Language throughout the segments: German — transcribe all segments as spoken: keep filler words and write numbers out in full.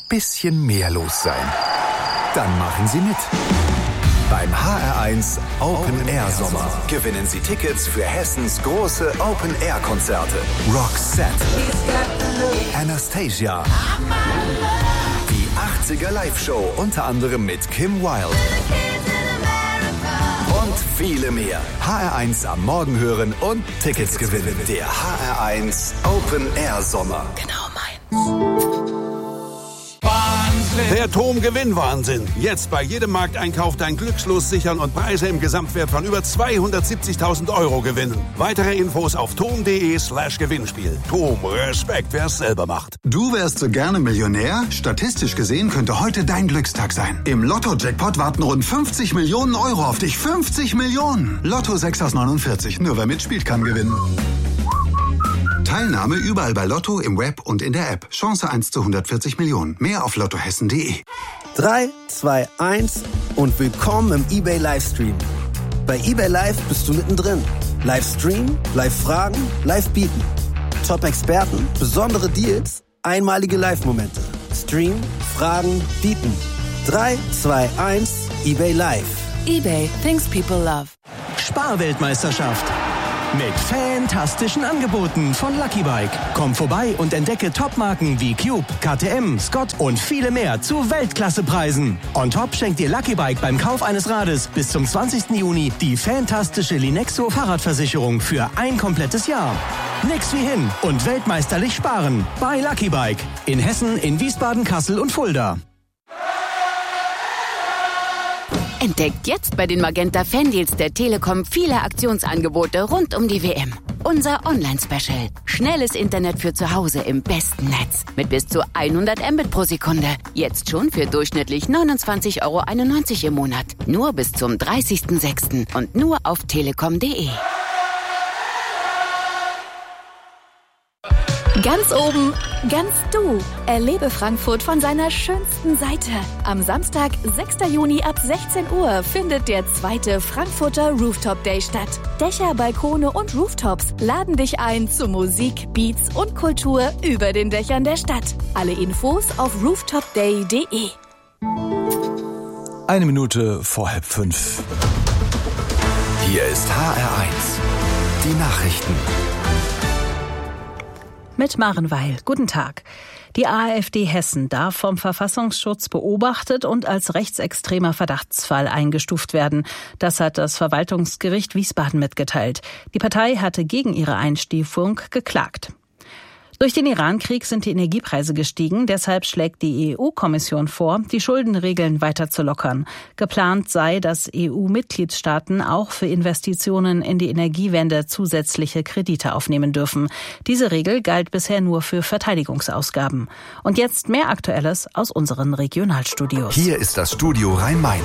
bisschen mehr los sein? Dann machen Sie mit. Beim H R eins Open Air Sommer gewinnen Sie Tickets für Hessens große Open Air Konzerte. Roxette, Anastasia, die achtziger Live-Show unter anderem mit Kim Wilde und viele mehr. H R eins am Morgen hören und Tickets gewinnen. Der H R eins Open Air Sommer. Genau meins. Der Tom-Gewinn-Wahnsinn. Jetzt bei jedem Markteinkauf dein Glückslos sichern und Preise im Gesamtwert von über zweihundertsiebzigtausend Euro gewinnen. Weitere Infos auf tom.de slash Gewinnspiel. Tom, Respekt, wer es selber macht. Du wärst so gerne Millionär? Statistisch gesehen könnte heute dein Glückstag sein. Im Lotto-Jackpot warten rund fünfzig Millionen Euro auf dich. fünfzig Millionen! Lotto sechs aus neunundvierzig. Nur wer mitspielt, kann gewinnen. Teilnahme überall bei Lotto, im Web und in der App. Chance eins zu hundertvierzig Millionen. Mehr auf lottohessen punkt de. drei, zwei, eins und willkommen im eBay Livestream. Bei eBay Live bist du mittendrin. Livestream, Live-Fragen, Live-Bieten. Top-Experten, besondere Deals, einmalige Live-Momente. Stream, Fragen, Bieten. drei, zwei, eins, eBay Live. eBay, things people love. Sparweltmeisterschaft. Mit fantastischen Angeboten von Lucky Bike. Komm vorbei und entdecke Topmarken wie Cube, K T M, Scott und viele mehr zu Weltklassepreisen. On top schenkt dir Lucky Bike beim Kauf eines Rades bis zum zwanzigsten Juni die fantastische Linexo Fahrradversicherung für ein komplettes Jahr. Nix wie hin und weltmeisterlich sparen bei Lucky Bike. In Hessen, in Wiesbaden, Kassel und Fulda. Entdeckt jetzt bei den Magenta Fandeals der Telekom viele Aktionsangebote rund um die W M. Unser Online-Special. Schnelles Internet für zu Hause im besten Netz. Mit bis zu hundert Mbit pro Sekunde. Jetzt schon für durchschnittlich neunundzwanzig Euro einundneunzig im Monat. Nur bis zum dreißigsten sechsten und nur auf telekom punkt de. Ganz oben, ganz du. Erlebe Frankfurt von seiner schönsten Seite. Am Samstag, sechsten Juni ab sechzehn Uhr findet der zweite Frankfurter Rooftop Day statt. Dächer, Balkone und Rooftops laden dich ein zu Musik, Beats und Kultur über den Dächern der Stadt. Alle Infos auf rooftop day punkt de. Eine Minute vor halb fünf. Hier ist H R eins. Die Nachrichten. Mit Maren Weil. Guten Tag. Die AfD Hessen darf vom Verfassungsschutz beobachtet und als rechtsextremer Verdachtsfall eingestuft werden. Das hat das Verwaltungsgericht Wiesbaden mitgeteilt. Die Partei hatte gegen ihre Einstufung geklagt. Durch den Iran-Krieg sind die Energiepreise gestiegen. Deshalb schlägt die E U-Kommission vor, die Schuldenregeln weiter zu lockern. Geplant sei, dass E U-Mitgliedstaaten auch für Investitionen in die Energiewende zusätzliche Kredite aufnehmen dürfen. Diese Regel galt bisher nur für Verteidigungsausgaben. Und jetzt mehr Aktuelles aus unseren Regionalstudios. Hier ist das Studio Rhein-Main.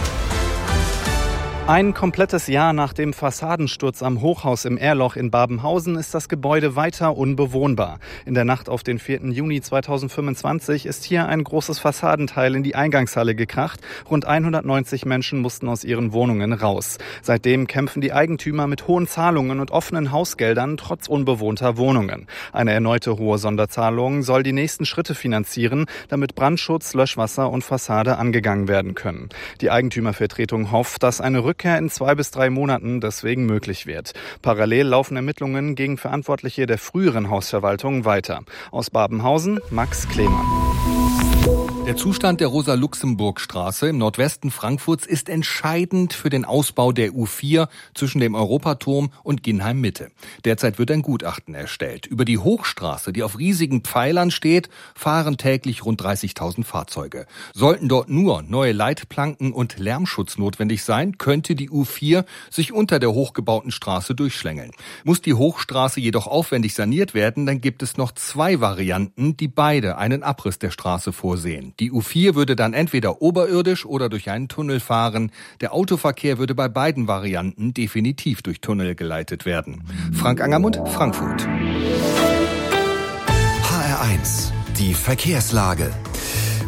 Ein komplettes Jahr nach dem Fassadensturz am Hochhaus im Erloch in Babenhausen ist das Gebäude weiter unbewohnbar. In der Nacht auf den vierten Juni zweitausendfünfundzwanzig ist hier ein großes Fassadenteil in die Eingangshalle gekracht. Rund hundertneunzig Menschen mussten aus ihren Wohnungen raus. Seitdem kämpfen die Eigentümer mit hohen Zahlungen und offenen Hausgeldern trotz unbewohnter Wohnungen. Eine erneute hohe Sonderzahlung soll die nächsten Schritte finanzieren, damit Brandschutz, Löschwasser und Fassade angegangen werden können. Die Eigentümervertretung hofft, dass eine Rückkehr in zwei bis drei Monaten deswegen möglich wird. Parallel laufen Ermittlungen gegen Verantwortliche der früheren Hausverwaltung weiter. Aus Babenhausen, Max Klemann. Der Zustand der Rosa-Luxemburg-Straße im Nordwesten Frankfurts ist entscheidend für den Ausbau der U vier zwischen dem Europaturm und Ginnheim-Mitte. Derzeit wird ein Gutachten erstellt. Über die Hochstraße, die auf riesigen Pfeilern steht, fahren täglich rund dreißigtausend Fahrzeuge. Sollten dort nur neue Leitplanken und Lärmschutz notwendig sein, könnte die U vier sich unter der hochgebauten Straße durchschlängeln. Muss die Hochstraße jedoch aufwendig saniert werden, dann gibt es noch zwei Varianten, die beide einen Abriss der Straße vorsehen. Die U vier würde dann entweder oberirdisch oder durch einen Tunnel fahren. Der Autoverkehr würde bei beiden Varianten definitiv durch Tunnel geleitet werden. Frank Angermund, Frankfurt. H R eins, die Verkehrslage.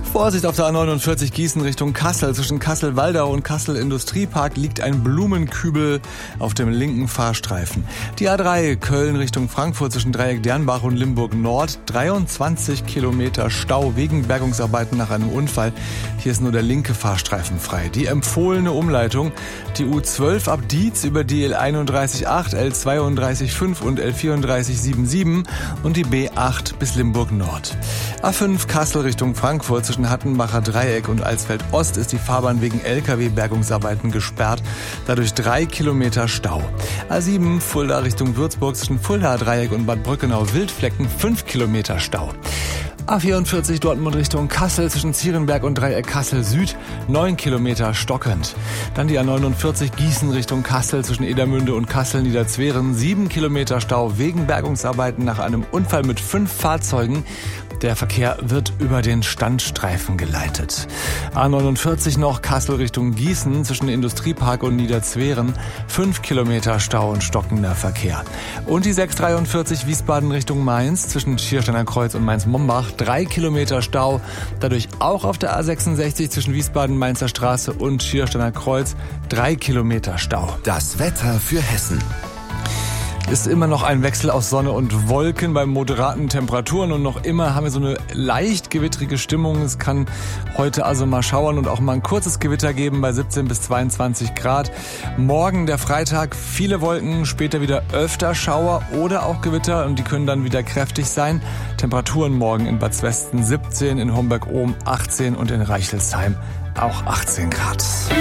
Vorsicht auf der A neunundvierzig Gießen Richtung Kassel. Zwischen Kassel-Waldau und Kassel-Industriepark liegt ein Blumenkübel auf dem linken Fahrstreifen. Die A drei Köln Richtung Frankfurt zwischen Dreieck Dernbach und Limburg Nord. dreiundzwanzig Kilometer Stau wegen Bergungsarbeiten nach einem Unfall. Hier ist nur der linke Fahrstreifen frei. Die empfohlene Umleitung, die U zwölf ab Dietz über die L einunddreißig acht, L zweiunddreißig fünf und L vierunddreißig siebenundsiebzig und die B acht bis Limburg Nord. A fünf Kassel Richtung Frankfurt zwischen Hattenbacher Dreieck und Alsfeld Ost ist die Fahrbahn wegen L K W-Bergungsarbeiten gesperrt. Dadurch drei Kilometer Stau. A sieben Fulda Richtung Würzburg zwischen Fulda Dreieck und Bad Brückenau-Wildflecken fünf Kilometer Stau. A vierundvierzig Dortmund Richtung Kassel zwischen Zierenberg und Dreieck Kassel Süd, neun Kilometer stockend. Dann die A neunundvierzig Gießen Richtung Kassel zwischen Edermünde und Kassel-Niederzweren, sieben Kilometer Stau wegen Bergungsarbeiten nach einem Unfall mit fünf Fahrzeugen. Der Verkehr wird über den Standstreifen geleitet. A neunundvierzig noch Kassel Richtung Gießen zwischen Industriepark und Niederzweren. fünf Kilometer Stau und stockender Verkehr. Und die sechshundertdreiundvierzig Wiesbaden Richtung Mainz zwischen Schiersteiner Kreuz und Mainz-Mombach. drei Kilometer Stau. Dadurch auch auf der A sechsundsechzig zwischen Wiesbaden-Mainzer Straße und Schiersteiner Kreuz. drei Kilometer Stau. Das Wetter für Hessen. Ist immer noch ein Wechsel aus Sonne und Wolken bei moderaten Temperaturen und noch immer haben wir so eine leicht gewittrige Stimmung. Es kann heute also mal schauern und auch mal ein kurzes Gewitter geben bei siebzehn bis zweiundzwanzig Grad. Morgen der Freitag, viele Wolken, später wieder öfter Schauer oder auch Gewitter und die können dann wieder kräftig sein. Temperaturen morgen in Bad Zwesten siebzehn, in Homberg-Ohm achtzehn und in Reichelsheim auch achtzehn Grad.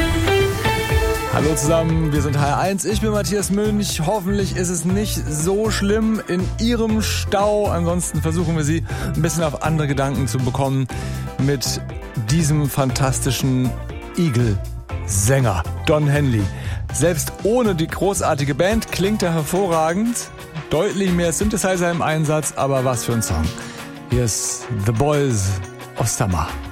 Hallo zusammen, wir sind H R eins, ich bin Matthias Münch. Hoffentlich ist es nicht so schlimm in Ihrem Stau. Ansonsten versuchen wir Sie ein bisschen auf andere Gedanken zu bekommen mit diesem fantastischen Eagle-Sänger Don Henley. Selbst ohne die großartige Band klingt er hervorragend. Deutlich mehr Synthesizer im Einsatz, aber was für ein Song. Hier ist The Boys of Summer.